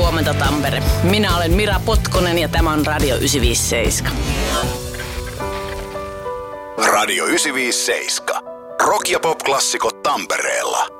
huomenta Tampere. Minä olen Mira Potkonen ja tämä on Radio 957. Radio 957. Rock- ja pop-klassikot Tampereella.